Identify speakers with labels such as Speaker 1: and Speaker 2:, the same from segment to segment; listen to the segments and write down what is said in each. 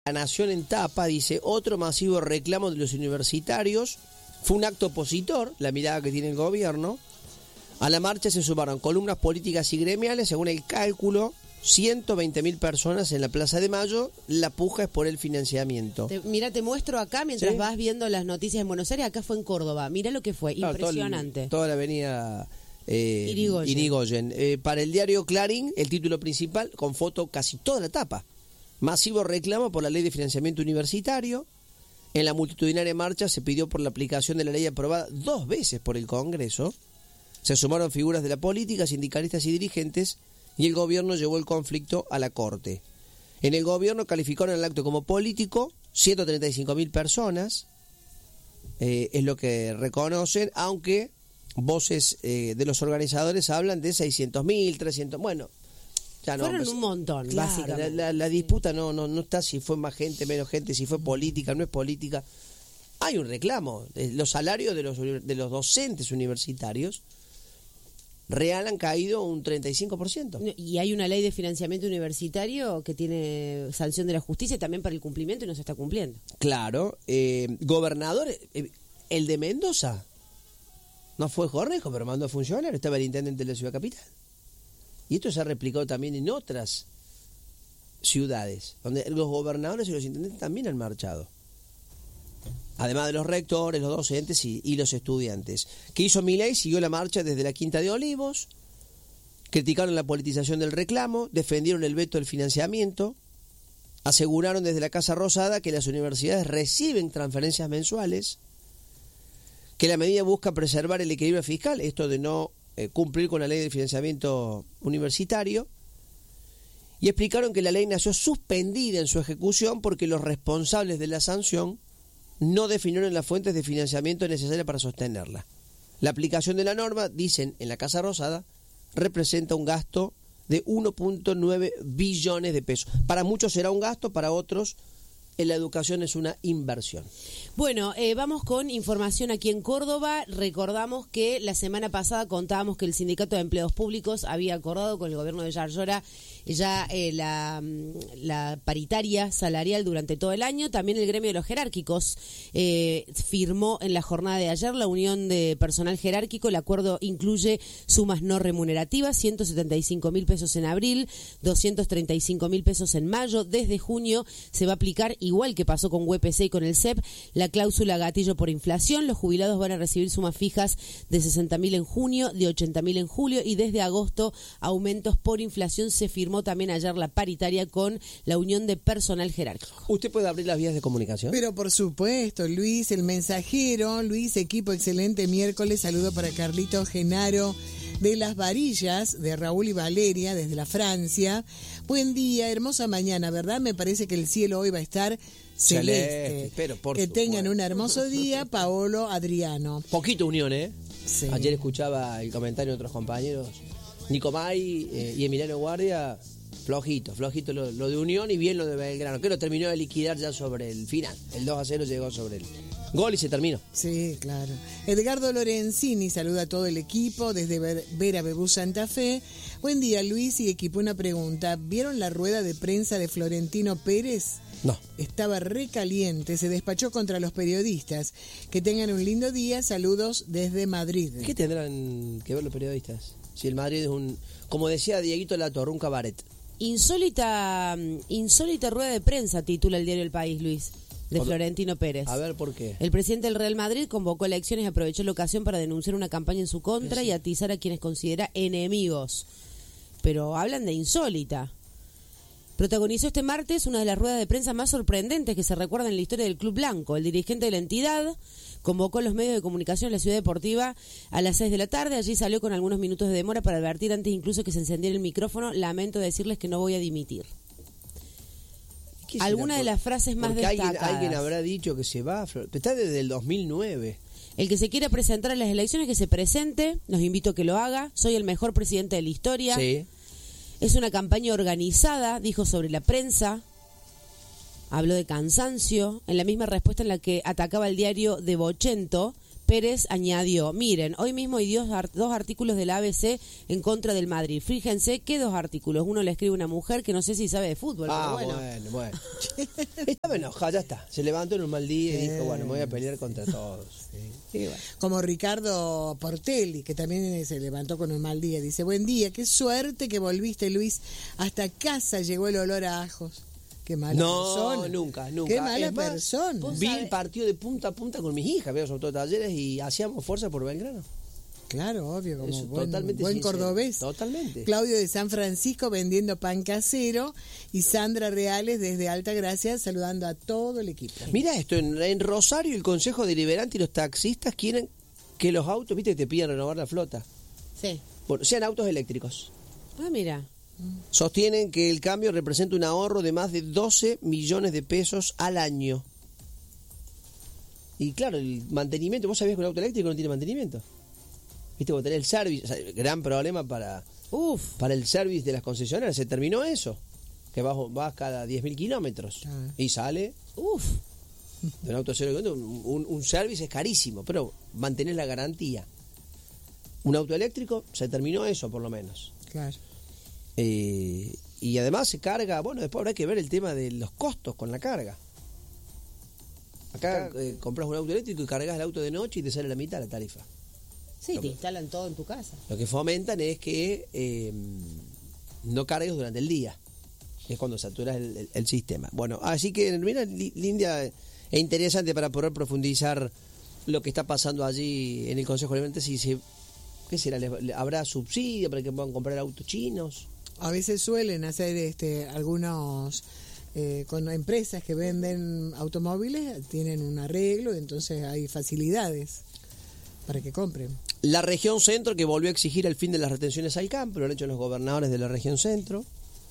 Speaker 1: La Nación en tapa dice: otro masivo reclamo de los universitarios. Fue un acto opositor, la mirada que tiene el gobierno. A la marcha se sumaron columnas políticas y gremiales. Según el cálculo, 120.000 personas en la Plaza de Mayo. La puja es por el financiamiento.
Speaker 2: Mira, te muestro acá mientras vas viendo las noticias en Buenos Aires. Acá fue en Córdoba. Mira lo que fue, claro, impresionante.
Speaker 1: Toda la avenida Irigoyen. Para el diario Clarín, el título principal, con foto casi toda la tapa. Masivo reclamo por la ley de financiamiento universitario. En la multitudinaria marcha se pidió por la aplicación de la ley aprobada 2 veces por el Congreso. Se sumaron figuras de la política, sindicalistas y dirigentes, y el gobierno llevó el conflicto a la Corte. En el gobierno calificaron el acto como político, 135.000 personas, es lo que reconocen, aunque voces de los organizadores hablan de 600.000, 300.000, bueno. Ya no,
Speaker 2: fueron un montón,
Speaker 1: claro,
Speaker 2: básicamente.
Speaker 1: La disputa no está si fue más gente, menos gente, si fue política, no es política. Hay un reclamo. Los salarios de los docentes universitarios real han caído un 35%.
Speaker 2: Y hay una ley de financiamiento universitario que tiene sanción de la justicia también para el cumplimiento y no se está cumpliendo.
Speaker 1: Claro. Gobernador, el de Mendoza, no fue Cornejo, pero mandó a funcionar, estaba el intendente de la ciudad capital. Y esto se ha replicado también en otras ciudades, donde los gobernadores y los intendentes también han marchado. Además de los rectores, los docentes y los estudiantes. ¿Qué hizo Milei? Siguió la marcha desde la Quinta de Olivos, criticaron la politización del reclamo, defendieron el veto del financiamiento, aseguraron desde la Casa Rosada que las universidades reciben transferencias mensuales, que la medida busca preservar el equilibrio fiscal, esto de no cumplir con la ley de financiamiento universitario, y explicaron que la ley nació suspendida en su ejecución porque los responsables de la sanción no definieron las fuentes de financiamiento necesarias para sostenerla. La aplicación de la norma, dicen en la Casa Rosada, representa un gasto de 1.9 billones de pesos. Para muchos será un gasto, para otros en la educación es una inversión.
Speaker 2: Bueno, vamos con información aquí en Córdoba. Recordamos que la semana pasada contábamos que el Sindicato de Empleados Públicos había acordado con el gobierno de Yarlora ya la paritaria salarial durante todo el año. También el gremio de los jerárquicos firmó en la jornada de ayer la unión de personal jerárquico. El acuerdo incluye sumas no remunerativas, 175.000 pesos en abril, 235.000 pesos en mayo. Desde junio se va a aplicar, igual que pasó con UPC y con el CEP, la cláusula gatillo por inflación. Los jubilados van a recibir sumas fijas de 60.000 en junio, de 80.000 en julio, y desde agosto aumentos por inflación. Se firmó también ayer la paritaria con la unión de personal jerárquico.
Speaker 1: ¿Usted puede abrir las vías de comunicación?
Speaker 3: Pero por supuesto, Luis, el mensajero. Luis, equipo excelente miércoles. Saludo para Carlito Genaro de Las Varillas, de Raúl y Valeria, desde la Francia. Buen día, hermosa mañana, ¿verdad? Me parece que el cielo hoy va a estar celeste.
Speaker 1: Pero por
Speaker 3: que
Speaker 1: supuesto.
Speaker 3: tengan un hermoso día, Paolo, Adriano.
Speaker 1: Poquito unión, ¿eh?
Speaker 3: Sí.
Speaker 1: Ayer escuchaba el comentario de otros compañeros. Nicomay y Emiliano Guardia, flojito lo de Unión y bien lo de Belgrano, que lo terminó de liquidar ya sobre el final. El 2-0 llegó sobre el gol y se terminó.
Speaker 3: Sí, claro. Edgardo Lorenzini saluda a todo el equipo desde Vera Bebú Santa Fe. Buen día, Luis y equipo. Una pregunta. ¿Vieron la rueda de prensa de Florentino Pérez?
Speaker 1: No.
Speaker 3: Estaba recaliente, se despachó contra los periodistas. Que tengan un lindo día, saludos desde Madrid.
Speaker 1: ¿Qué tendrán que ver los periodistas? Si el Madrid es como decía Dieguito Latorre, un cabaret.
Speaker 2: Insólita rueda de prensa titula el diario El País, Luis, de Florentino Pérez.
Speaker 1: A ver, ¿por qué?
Speaker 2: El presidente del Real Madrid convocó elecciones y aprovechó la ocasión para denunciar una campaña en su contra y atizar a quienes considera enemigos. Pero hablan de insólita. Protagonizó este martes una de las ruedas de prensa más sorprendentes que se recuerdan en la historia del Club Blanco. El dirigente de la entidad convocó a los medios de comunicación en la Ciudad Deportiva a las 6 de la tarde. Allí salió con algunos minutos de demora para advertir antes incluso que se encendiera el micrófono: lamento decirles que no voy a dimitir. Alguna de las frases más destacadas.
Speaker 1: Alguien habrá dicho que se va. Está desde el 2009.
Speaker 2: El que se quiera presentar a las elecciones, que se presente. Los invito a que lo haga. Soy el mejor presidente de la historia.
Speaker 1: Sí.
Speaker 2: Es una campaña organizada, dijo sobre la prensa. Habló de cansancio, en la misma respuesta en la que atacaba el diario de Bochento. Pérez añadió, miren, hoy mismo hay dos artículos del ABC en contra del Madrid. Fíjense qué 2 artículos. Uno le escribe una mujer que no sé si sabe de fútbol. Pero
Speaker 1: bueno. Estaba enojada, ya está. Se levantó en un mal día y dijo, bueno, me voy a pelear contra todos. Sí. Bueno.
Speaker 3: Como Ricardo Portelli, que también se levantó con un mal día. Dice, buen día, qué suerte que volviste, Luis. Hasta casa llegó el olor a ajos. Qué mala persona.
Speaker 1: Nunca.
Speaker 3: Qué mala persona.
Speaker 1: Vi el partido de punta a punta con mis hijas, veo sobre todo talleres, y hacíamos fuerza por Belgrano.
Speaker 3: Claro, obvio, como
Speaker 1: Eso,
Speaker 3: buen cordobés.
Speaker 1: Totalmente.
Speaker 3: Claudio de San Francisco vendiendo pan casero y Sandra Reales desde Altagracia saludando a todo el equipo.
Speaker 1: Mira esto, en Rosario el Consejo Deliberante y los taxistas quieren que los autos, viste que te piden renovar la flota.
Speaker 2: Sí.
Speaker 1: Bueno, sean autos eléctricos.
Speaker 2: Ah, mira.
Speaker 1: Sostienen que el cambio representa un ahorro de más de 12 millones de pesos al año. Y claro, el mantenimiento, ¿vos sabías que un auto eléctrico no tiene mantenimiento? Viste, vos tenés el service, o sea, gran problema para el service de las concesionarias. Se terminó eso, que vas cada 10.000 kilómetros y sale de un auto cero kilómetros. Un service es carísimo, pero mantenés la garantía. Un auto eléctrico, se terminó eso por lo menos.
Speaker 3: Claro.
Speaker 1: Y además se carga, bueno, después habrá que ver el tema de los costos con la carga. Acá compras un auto eléctrico y cargas el auto de noche y te sale la mitad la tarifa.
Speaker 2: Sí, te instalan todo en tu casa.
Speaker 1: Lo que fomentan es que no cargues durante el día, que es cuando saturas el sistema. Bueno, así que mira, linda e interesante para poder profundizar lo que está pasando allí en el Consejo Deliberante. ¿Qué será? ¿Habrá subsidio para que puedan comprar autos chinos?
Speaker 3: A veces suelen hacer algunos con empresas que venden automóviles, tienen un arreglo, entonces hay facilidades para que compren.
Speaker 1: La región centro, que volvió a exigir el fin de las retenciones al campo, lo han hecho los gobernadores de la región centro,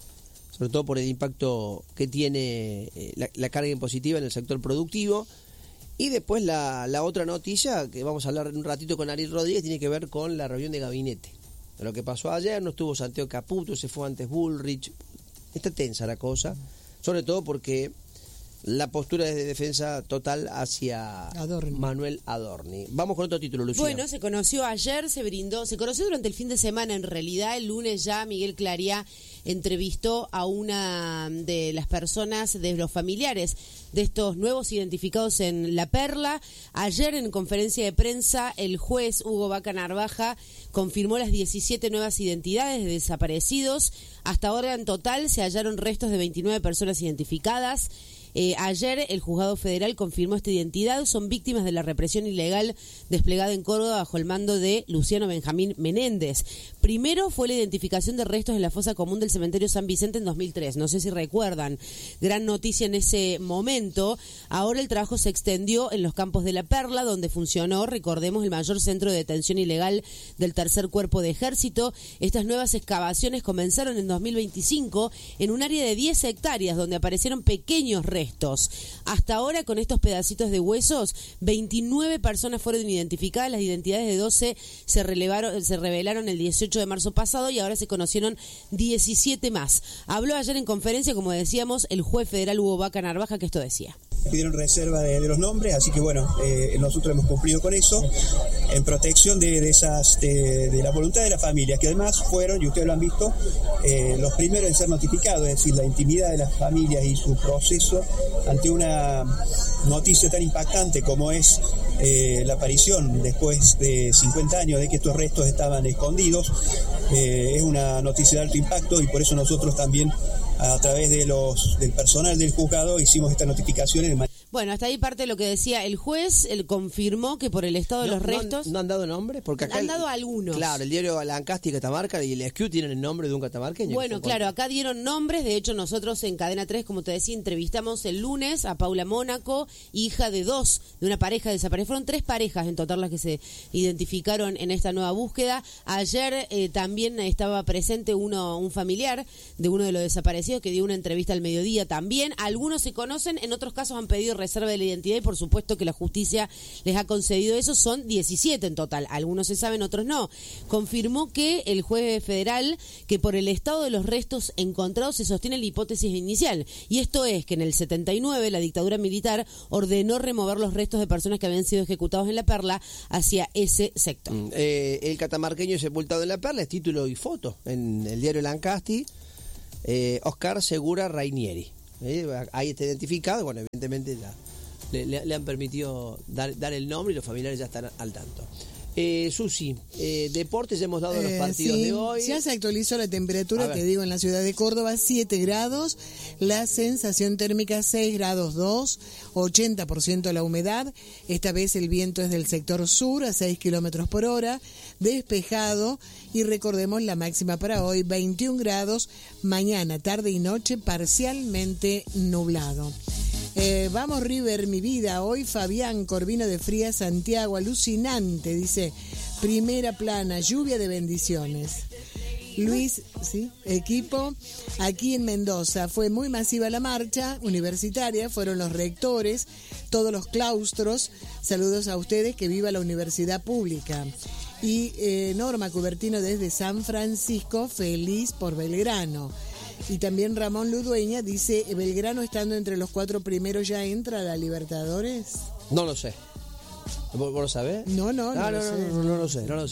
Speaker 1: sobre todo por el impacto que tiene la carga impositiva en el sector productivo. Y después la otra noticia, que vamos a hablar un ratito con Ari Rodríguez, tiene que ver con la reunión de gabinete. De lo que pasó ayer, no estuvo Santiago Caputo, se fue antes Bullrich. Está tensa la cosa, sobre todo porque la postura es de defensa total hacia Manuel Adorni. Vamos con otro título, Lucía.
Speaker 2: Bueno, se conoció ayer, se conoció durante el fin de semana, en realidad el lunes ya Miguel Clariá entrevistó a una de las personas, de los familiares de estos nuevos identificados en La Perla. Ayer en conferencia de prensa el juez Hugo Vaca Narvaja confirmó las 17 nuevas identidades de desaparecidos. Hasta ahora en total se hallaron restos de 29 personas identificadas. Ayer el juzgado federal confirmó esta identidad. Son víctimas de la represión ilegal desplegada en Córdoba bajo el mando de Luciano Benjamín Menéndez. Primero fue la identificación de restos en la fosa común del cementerio San Vicente en 2003. No sé si recuerdan, gran noticia en ese momento. Ahora el trabajo se extendió en los campos de La Perla, donde funcionó, recordemos, el mayor centro de detención ilegal del Tercer Cuerpo de Ejército. Estas nuevas excavaciones comenzaron en 2025 en un área de 10 hectáreas donde aparecieron pequeños restos. Hasta ahora, con estos pedacitos de huesos, 29 personas fueron identificadas. Las identidades de 12 se revelaron el 18 de marzo pasado y ahora se conocieron 17 más. Habló ayer en conferencia, como decíamos, el juez federal Hugo Vaca Narvaja, que esto decía.
Speaker 4: Pidieron reserva de los nombres, así que bueno, nosotros hemos cumplido con eso en protección de la voluntad de las familias, que además fueron, y ustedes lo han visto, los primeros en ser notificados, es decir, la intimidad de las familias y su proceso ante una noticia tan impactante como es la aparición después de 50 años de que estos restos estaban escondidos. Es una noticia de alto impacto y por eso nosotros también a través del personal del juzgado hicimos estas notificaciones.
Speaker 2: Bueno, hasta ahí parte de lo que decía el juez. Él confirmó que por el estado de los restos...
Speaker 1: ¿No han dado nombres? Porque acá
Speaker 2: han dado algunos.
Speaker 1: Claro, el diario Lancaster y Catamarca y el SQ tienen el nombre de un catamarqueño.
Speaker 2: Bueno, claro, acá dieron nombres. De hecho, nosotros en Cadena 3, como te decía, entrevistamos el lunes a Paula Mónaco, hija de una pareja desaparecida. Fueron 3 parejas en total las que se identificaron en esta nueva búsqueda. Ayer también estaba presente un familiar de uno de los desaparecidos, desaparecidos que dio una entrevista al mediodía también. Algunos se conocen, en otros casos han pedido reserva de la identidad y por supuesto que la justicia les ha concedido eso. Son 17 en total, algunos se saben, otros no. Confirmó que el juez federal que por el estado de los restos encontrados se sostiene la hipótesis inicial, y esto es que en el 79 la dictadura militar ordenó remover los restos de personas que habían sido ejecutados en La Perla hacia ese sector.
Speaker 1: El catamarqueño sepultado en La Perla es título y foto en el diario Lancasti. Oscar Segura Rainieri. Ahí está identificado. Bueno, evidentemente ya le han permitido dar el nombre y los familiares ya están al tanto. Susi, deportes, ya hemos dado los partidos de hoy.
Speaker 3: Ya se actualizó la temperatura, te digo, en la ciudad de Córdoba, 7 grados, la sensación térmica 6 grados 2, 80% la humedad, esta vez el viento es del sector sur a 6 kilómetros por hora, despejado, y recordemos la máxima para hoy, 21 grados, mañana, tarde y noche parcialmente nublado. Vamos River, mi vida. Hoy Fabián Corvino de Fría, Santiago, alucinante, dice, primera plana, lluvia de bendiciones. Luis, ¿sí? Equipo, aquí en Mendoza fue muy masiva la marcha universitaria, fueron los rectores, todos los claustros, saludos a ustedes, que viva la universidad pública. Y Norma Cubertino desde San Francisco, feliz por Belgrano. Y también Ramón Ludueña dice, ¿Belgrano estando entre los 4 primeros ya entra a la Libertadores?
Speaker 1: No lo sé. ¿Vos lo sabés?
Speaker 3: No lo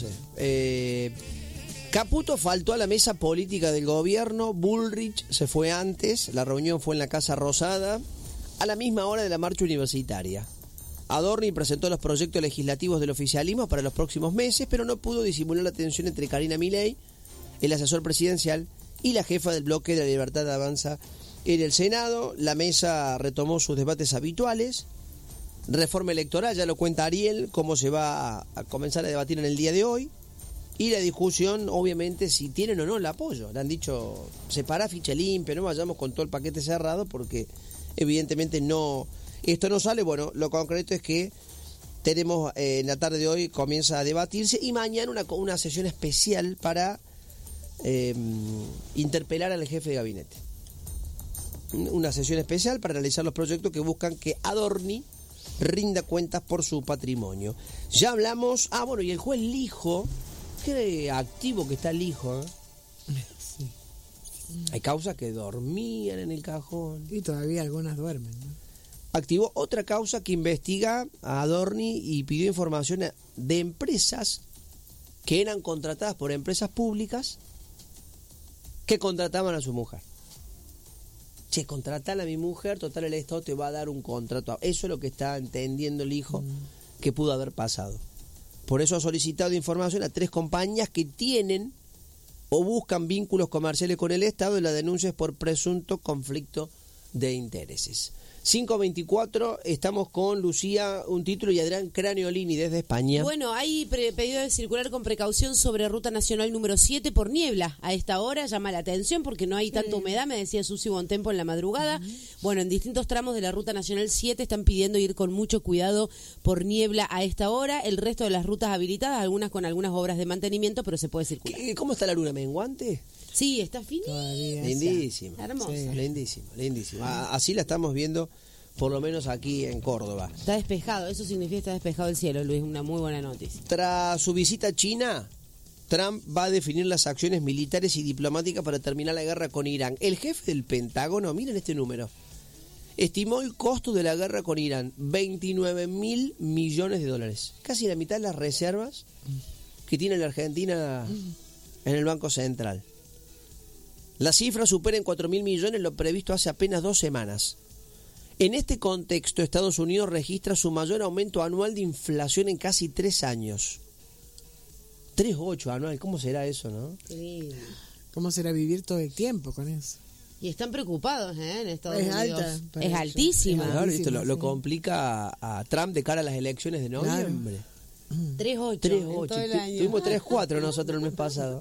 Speaker 1: sé. Caputo faltó a la mesa política del gobierno, Bullrich se fue antes, la reunión fue en la Casa Rosada, a la misma hora de la marcha universitaria. Adorni presentó los proyectos legislativos del oficialismo para los próximos meses, pero no pudo disimular la tensión entre Karina Milei, el asesor presidencial, y la jefa del bloque de la Libertad Avanza en el Senado. La mesa retomó sus debates habituales. Reforma electoral, ya lo cuenta Ariel, cómo se va a comenzar a debatir en el día de hoy. Y la discusión, obviamente, si tienen o no el apoyo. Le han dicho, separa ficha limpia, no vayamos con todo el paquete cerrado, porque evidentemente no, esto no sale. Bueno, lo concreto es que tenemos, en la tarde de hoy comienza a debatirse, y mañana una sesión especial para interpelar al jefe de gabinete. Una sesión especial para analizar los proyectos que buscan que Adorni rinda cuentas por su patrimonio. Ya hablamos, y el juez Lijo, qué activo que está Lijo, ¿eh?
Speaker 3: Sí.
Speaker 1: Hay causas que dormían en el cajón.
Speaker 3: Y todavía algunas duermen, ¿no?
Speaker 1: Activó otra causa que investiga a Adorni y pidió información de empresas que eran contratadas por empresas públicas que contrataban a su mujer. Che, contratan a mi mujer, total el Estado te va a dar un contrato. Eso es lo que está entendiendo el hijo que pudo haber pasado. Por eso ha solicitado información a 3 compañías que tienen o buscan vínculos comerciales con el Estado, y la denuncia es por presunto conflicto de intereses. 5:24, estamos con Lucía, un título, y Adrián Craniolini desde España.
Speaker 2: Bueno, hay pedido de circular con precaución sobre Ruta Nacional número 7 por niebla. A esta hora llama la atención porque no hay tanta humedad, me decía Susi Bontempo en la madrugada. Bueno, en distintos tramos de la Ruta Nacional 7 están pidiendo ir con mucho cuidado por niebla a esta hora. El resto de las rutas habilitadas, algunas con algunas obras de mantenimiento, pero se puede circular.
Speaker 1: ¿Cómo está la luna menguante?
Speaker 2: Sí, está finita.
Speaker 1: Lindísima.
Speaker 2: Hermosa.
Speaker 1: Sí. Lindísima. Así la estamos viendo, por lo menos aquí en Córdoba.
Speaker 2: Está despejado, eso significa que está despejado el cielo, Luis, una muy buena noticia.
Speaker 1: Tras su visita a China, Trump va a definir las acciones militares y diplomáticas para terminar la guerra con Irán. El jefe del Pentágono, miren este número, estimó el costo de la guerra con Irán, 29.000 millones de dólares. Casi la mitad de las reservas que tiene la Argentina en el Banco Central. La cifra supera en 4.000 millones lo previsto hace apenas 2 semanas. En este contexto, Estados Unidos registra su mayor aumento anual de inflación en casi 3 años. 3,8 anual, ¿cómo será eso, no?
Speaker 2: Sí.
Speaker 3: ¿Cómo será vivir todo el tiempo con eso?
Speaker 2: Y están preocupados, en Estados
Speaker 3: Es
Speaker 2: Unidos.
Speaker 3: alta,
Speaker 2: Es altísima.
Speaker 1: Claro, esto lo complica a Trump de cara a las elecciones de noviembre.
Speaker 2: 3,8.
Speaker 1: 3,8. Tuvimos 3,4 nosotros el mes pasado.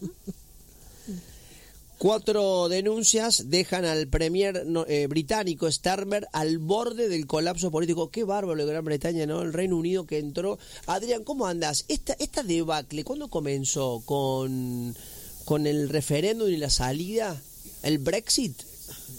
Speaker 1: 4 denuncias dejan al premier británico Starmer al borde del colapso político. Qué bárbaro de Gran Bretaña, ¿no? El Reino Unido que entró. Adrián, ¿cómo andas? Esta debacle, ¿cuándo comenzó? ¿Con el referéndum y la salida? ¿El Brexit?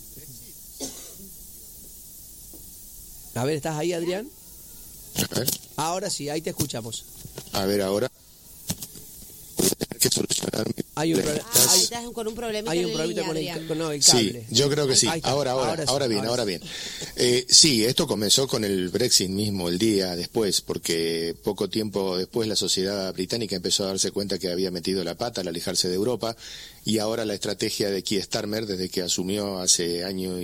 Speaker 1: A ver, ¿estás ahí, Adrián?
Speaker 5: A ver.
Speaker 1: Ahora sí, ahí te escuchamos.
Speaker 5: A ver, ahora. Voy a tener que solucionar mi
Speaker 1: Hay un
Speaker 5: problema.
Speaker 2: Estás con un problemita
Speaker 1: Hay
Speaker 2: en
Speaker 1: un
Speaker 2: la
Speaker 1: problemita
Speaker 2: línea,
Speaker 1: con
Speaker 2: Adrián.
Speaker 1: el
Speaker 5: Sí,
Speaker 1: cable.
Speaker 5: yo creo que sí.
Speaker 1: Ahí está.
Speaker 5: Ahora bien. Sí, esto comenzó con el Brexit mismo, el día después, porque poco tiempo después la sociedad británica empezó a darse cuenta que había metido la pata al alejarse de Europa, y ahora la estrategia de Keir Starmer, desde que asumió hace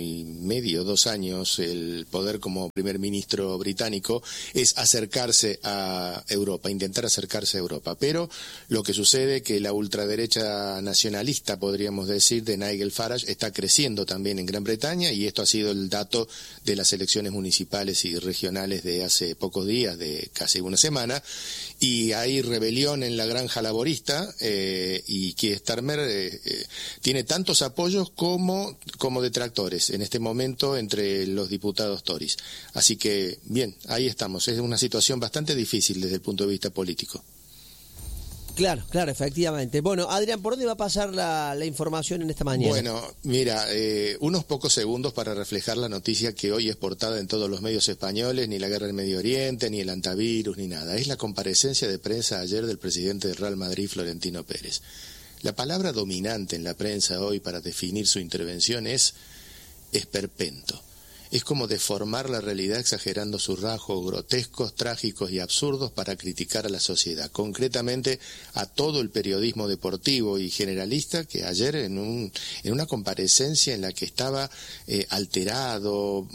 Speaker 5: 2 años el poder como primer ministro británico, es acercarse a Europa, intentar acercarse a Europa. Pero lo que sucede es que la ultraderecha nacionalista, podríamos decir, de Nigel Farage está creciendo también en Gran Bretaña, y esto ha sido el dato de las elecciones municipales y regionales de hace pocos días, de casi una semana, y hay rebelión en la granja laborista, y Keir Starmer tiene tantos apoyos como detractores en este momento entre los diputados Tories. Así que, bien, ahí estamos. Es una situación bastante difícil desde el punto de vista político.
Speaker 1: Claro, efectivamente. Bueno, Adrián, ¿por dónde va a pasar la información en esta mañana?
Speaker 5: Bueno, mira, unos pocos segundos para reflejar la noticia que hoy es portada en todos los medios españoles, ni la guerra en Medio Oriente, ni el antivirus, ni nada. Es la comparecencia de prensa ayer del presidente del Real Madrid, Florentino Pérez. La palabra dominante en la prensa hoy para definir su intervención es esperpento. Es como deformar la realidad exagerando sus rasgos grotescos, trágicos y absurdos para criticar a la sociedad, concretamente a todo el periodismo deportivo y generalista que ayer en una comparecencia en la que estaba alterado,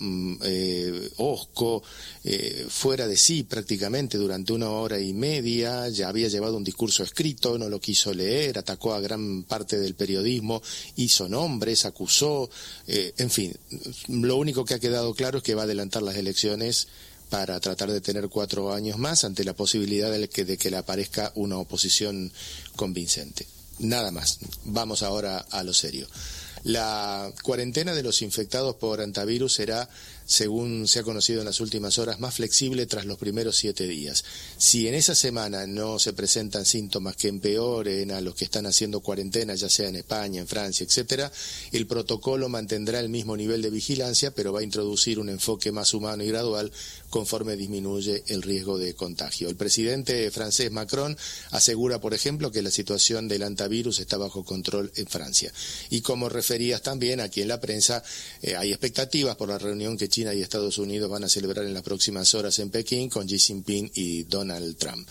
Speaker 5: hosco, fuera de sí prácticamente durante 1 hora y media, ya había llevado un discurso escrito, no lo quiso leer, atacó a gran parte del periodismo, hizo nombres, acusó, en fin, lo único que ha quedado claro es que va a adelantar las elecciones para tratar de tener 4 años más ante la posibilidad de que le aparezca una oposición convincente. Nada más. Vamos ahora a lo serio. La cuarentena de los infectados por antivirus será, según se ha conocido en las últimas horas, más flexible tras los primeros 7 días. Si en esa semana no se presentan síntomas que empeoren a los que están haciendo cuarentena, ya sea en España, en Francia, etcétera, el protocolo mantendrá el mismo nivel de vigilancia, pero va a introducir un enfoque más humano y gradual conforme disminuye el riesgo de contagio. El presidente francés Macron asegura, por ejemplo, que la situación del antivirus está bajo control en Francia. Y como referías también aquí en la prensa, hay expectativas por la reunión que China y Estados Unidos van a celebrar en las próximas horas en Pekín con Xi Jinping y Donald Trump.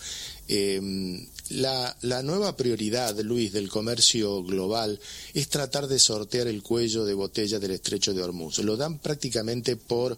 Speaker 5: La nueva prioridad, Luis, del comercio global es tratar de sortear el cuello de botella del estrecho de Hormuz. Lo dan prácticamente por...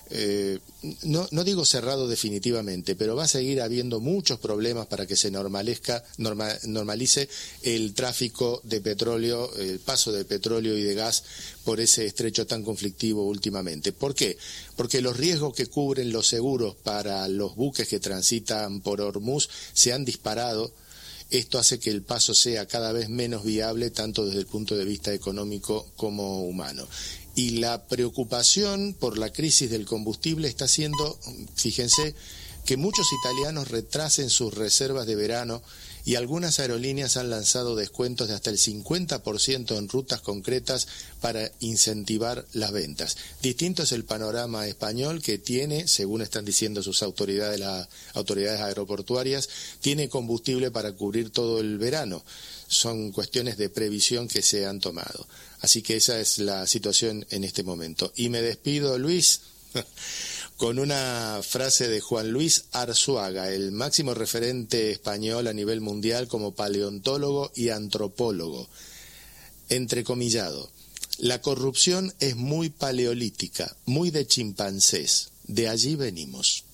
Speaker 5: no digo cerrado definitivamente, pero va a seguir habiendo muchos problemas para que se normalice el tráfico de petróleo, el paso de petróleo y de gas por ese estrecho tan conflictivo últimamente. ¿Por qué? Porque los riesgos que cubren los seguros para los buques que transitan por Hormuz se han disparado. Esto hace que el paso sea cada vez menos viable, tanto desde el punto de vista económico como humano. Y la preocupación por la crisis del combustible está haciendo, fíjense, que muchos italianos retrasen sus reservas de verano, y algunas aerolíneas han lanzado descuentos de hasta el 50% en rutas concretas para incentivar las ventas. Distinto es el panorama español, que tiene, según están diciendo sus autoridades, las autoridades aeroportuarias, tiene combustible para cubrir todo el verano. Son cuestiones de previsión que se han tomado. Así que esa es la situación en este momento. Y me despido, Luis, con una frase de Juan Luis Arzuaga, el máximo referente español a nivel mundial como paleontólogo y antropólogo. Entrecomillado: la corrupción es muy paleolítica, muy de chimpancés. De allí venimos.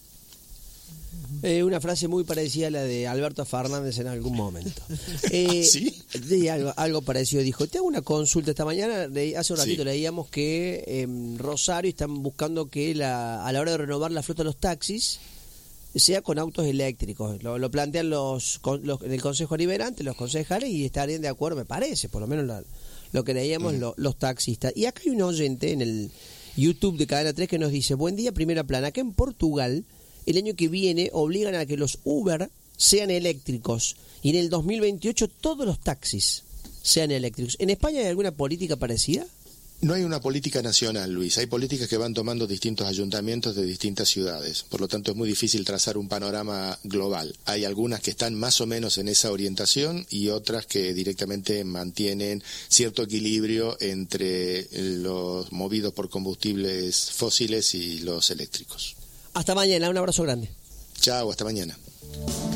Speaker 1: Una frase muy parecida a la de Alberto Fernández en algún momento.
Speaker 5: ¿Sí?
Speaker 1: Algo parecido dijo. Te hago una consulta esta mañana. Hace un ratito leíamos que en Rosario están buscando que a la hora de renovar la flota de los taxis sea con autos eléctricos. Lo plantean en el Consejo Deliberante, los concejales, y estarían de acuerdo, me parece, por lo menos lo que leíamos los taxistas. Y acá hay un oyente en el YouTube de Cadena 3 que nos dice: buen día, primera plana. Acá en Portugal, el año que viene obligan a que los Uber sean eléctricos, y en el 2028 todos los taxis sean eléctricos. ¿En España hay alguna política parecida?
Speaker 5: No hay una política nacional, Luis. Hay políticas que van tomando distintos ayuntamientos de distintas ciudades. Por lo tanto, es muy difícil trazar un panorama global. Hay algunas que están más o menos en esa orientación y otras que directamente mantienen cierto equilibrio entre los movidos por combustibles fósiles y los eléctricos.
Speaker 1: Hasta mañana, un abrazo grande.
Speaker 5: Chao, hasta mañana.